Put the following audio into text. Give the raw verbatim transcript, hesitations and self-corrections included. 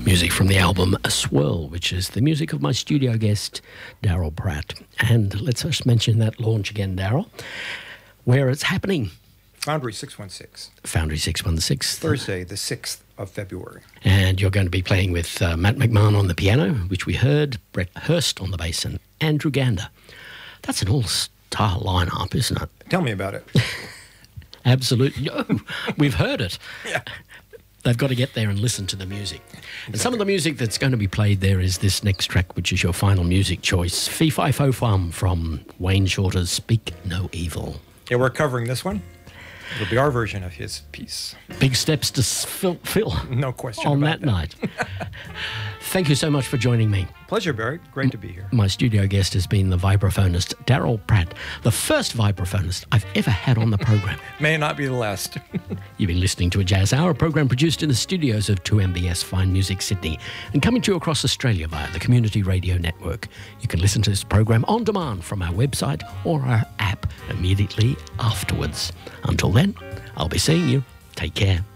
Music from the album A Swirl, which is the music of my studio guest, Daryl Pratt. And let's just mention that launch again, Daryl, where it's happening. Foundry six one six. Foundry six one six. Thursday, the sixth of February. And you're going to be playing with uh, Matt McMahon on the piano, which we heard, Brett Hurst on the bass, and Andrew Gander. That's an all-star lineup, isn't it? Tell me about it. Absolutely. Oh, we've heard it. Yeah. They've got to get there and listen to the music. Exactly. And some of the music that's going to be played there is this next track, which is your final music choice, Fee Fi Fo Fum from Wayne Shorter's Speak No Evil. Yeah, we're covering this one. It'll be our version of his piece. Big steps to fill, fill no question on about that, that night. Thank you so much for joining me. Pleasure, Barry. Great to be here. My studio guest has been the vibraphonist Daryl Pratt, the first vibraphonist I've ever had on the program. May not be the last. You've been listening to a Jazz Hour, program produced in the studios of two M B S Fine Music Sydney and coming to you across Australia via the Community Radio Network. You can listen to this program on demand from our website or our app immediately afterwards. Until then, I'll be seeing you. Take care.